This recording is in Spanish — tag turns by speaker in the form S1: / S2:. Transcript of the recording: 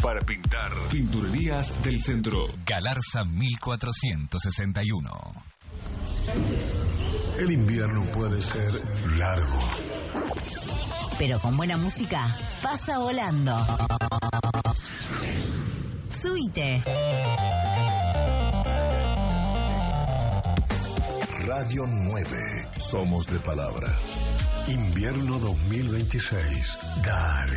S1: para pintar. Pinturerías del Centro.
S2: Galarza 1461.
S3: El invierno puede ser largo,
S4: pero con buena música pasa volando. Subite.
S3: Radio 9. Somos de palabra. Invierno 2026. Dar